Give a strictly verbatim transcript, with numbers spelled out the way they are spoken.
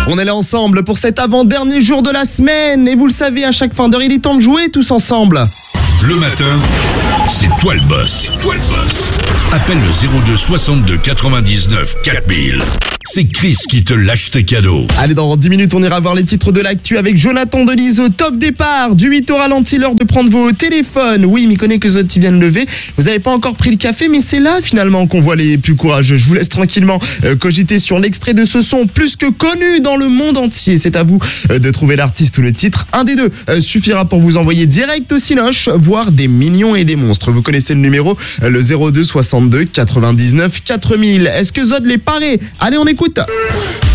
On est là ensemble pour cet avant-dernier jour de la semaine. Et vous le savez, à chaque fin d'heure, il est temps de jouer tous ensemble. Le matin, c'est toi le boss. Toi le boss. Appelle le zéro deux soixante-deux quatre-vingt-dix-neuf quatre mille. C'est Chris qui te lâche tes cadeaux. Allez, dans dix minutes, on ira voir les titres de l'actu avec Jonathan Denise au top départ. Du huit au ralenti, l'heure de prendre vos téléphones. Oui, m'y connaît que Zotti vient de lever. Vous n'avez pas encore pris le café, mais c'est là finalement qu'on voit les plus courageux. Je vous laisse tranquillement euh, cogiter sur l'extrait de ce son plus que connu dans le monde entier. C'est à vous euh, de trouver l'artiste ou le titre. Un des deux euh, suffira pour vous envoyer direct au Cinoche, voire des millions et des monstres. Vous connaissez le numéro, euh, le zéro deux soixante-deux quatre-vingt-dix-neuf quatre mille. Est-ce que Zod l'est paré? Allez, on écoute.